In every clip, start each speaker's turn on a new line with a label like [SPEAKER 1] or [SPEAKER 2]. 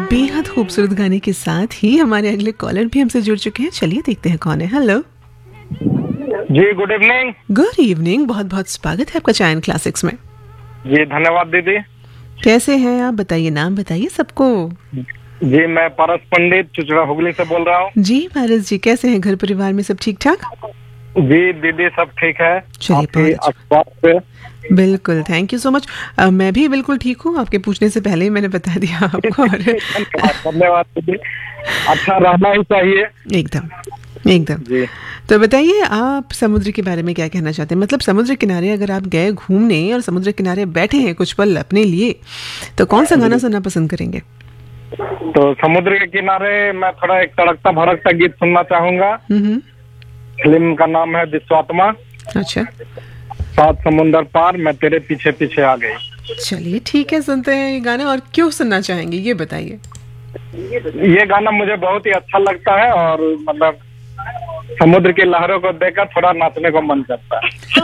[SPEAKER 1] बेहद खूबसूरत गाने के साथ ही हमारे अगले कॉलर भी हमसे जुड़ चुके हैं। चलिए देखते हैं कौन है। हेलो
[SPEAKER 2] जी, गुड इवनिंग।
[SPEAKER 1] गुड इवनिंग, बहुत बहुत स्वागत है आपका चायन क्लासिक्स में।
[SPEAKER 2] जी धन्यवाद दीदी।
[SPEAKER 1] कैसे हैं आप, बताइए, नाम बताइए सबको।
[SPEAKER 2] जी मैं पारस पंडित चुचड़ा हुगली से बोल रहा हूँ।
[SPEAKER 1] जी पारस जी, कैसे हैं, घर परिवार में सब ठीक ठाक?
[SPEAKER 2] जी दीदी सब ठीक है।
[SPEAKER 1] चलिए
[SPEAKER 2] आपकी
[SPEAKER 1] बहुत अच्छा।
[SPEAKER 2] आशीर्वाद से।
[SPEAKER 1] बिल्कुल, थैंक यू सो मच। मैं भी बिल्कुल ठीक हूँ, आपके पूछने से पहले ही मैंने बता दिया आपको। और
[SPEAKER 2] धन्यवाद दीदी। अच्छा रहना ही चाहिए।
[SPEAKER 1] एकदम एकदम।
[SPEAKER 2] जी
[SPEAKER 1] तो बताइए, आप समुद्र के बारे में क्या कहना चाहते हैं? मतलब समुद्र किनारे अगर आप गए घूमने और समुद्र किनारे बैठे हैं कुछ पल अपने लिए, तो कौन सा गाना सुनना पसंद करेंगे?
[SPEAKER 2] तो समुद्र के किनारे मैं थोड़ा एक तड़कता भड़कता गीत सुनना चाहूंगा। फिल्म का नाम है विश्वात्मा।
[SPEAKER 1] अच्छा,
[SPEAKER 2] 7 समुंदर पार मैं तेरे पीछे पीछे आ गई।
[SPEAKER 1] चलिए ठीक है, सुनते हैं ये गाना। और क्यों सुनना चाहेंगे ये बताइए।
[SPEAKER 2] ये गाना मुझे बहुत ही अच्छा लगता है और मतलब समुद्र की लहरों को देखकर थोड़ा नाचने को मन करता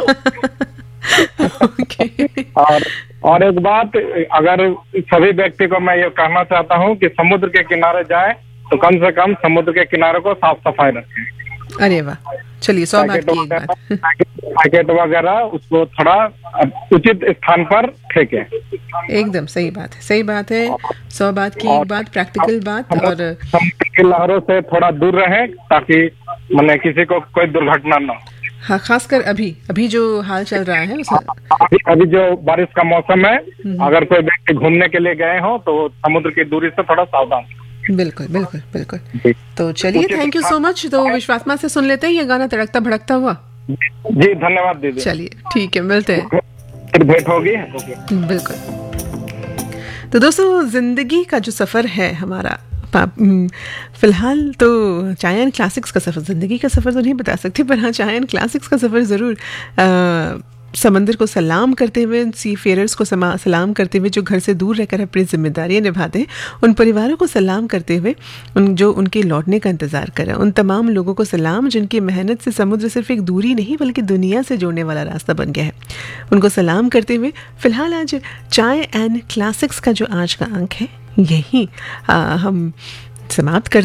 [SPEAKER 2] है।
[SPEAKER 1] ओके।
[SPEAKER 2] और एक बात, अगर सभी व्यक्ति को मैं ये कहना चाहता हूँ कि समुद्र के किनारे जाए तो कम से कम समुद्र के किनारे को साफ सफाई रखें।
[SPEAKER 1] अरे वाह, चलिए सौभाग्य की एक बात।
[SPEAKER 2] पैकेट वगैरह उसको थोड़ा उचित स्थान पर फेंके।
[SPEAKER 1] एकदम सही बात है, सही बात है। 100 बात की एक बात, प्रैक्टिकल बात। और
[SPEAKER 2] समुद्र की लहरों से थोड़ा दूर रहे ताकि मैंने किसी को कोई दुर्घटना न हो।
[SPEAKER 1] हाँ, खासकर अभी जो हाल चल रहा है
[SPEAKER 2] अभी जो बारिश का मौसम है, अगर कोई व्यक्ति घूमने के लिए गए हो तो समुद्र की दूरी से थोड़ा सावधान।
[SPEAKER 1] बिल्कुल बिल्कुल बिल्कुल। तो चलिए, थैंक यू सो मच। तो विश्वात्मा से सुन लेते हैं ये गाना, तड़कता भड़कता हुआ।
[SPEAKER 2] जी धन्यवाद दीदी।
[SPEAKER 1] चलिए ठीक है, मिलते हैं,
[SPEAKER 2] फिर भेंट होगी।
[SPEAKER 1] बिल्कुल। तो दोस्तों, जिंदगी का जो सफर है हमारा, फिलहाल तो चायन क्लासिक्स का सफर, जिंदगी का सफर तो नहीं बता सकती, पर हाँ चायन क्लासिक्स का सफर जरूर। समंदर को सलाम करते हुए, सी फेयरर्स को सलाम करते हुए जो घर से दूर रहकर अपनी जिम्मेदारियां निभाते हैं, उन परिवारों को सलाम करते हुए, जो उनके लौटने का इंतज़ार करें, उन तमाम लोगों को सलाम जिनकी मेहनत से समुद्र सिर्फ एक दूरी नहीं बल्कि दुनिया से जोड़ने वाला रास्ता बन गया है। उनको सलाम करते हुए फिलहाल आज चाय एंड क्लासिक्स का जो आज का अंक है, यही हम समाप्त करते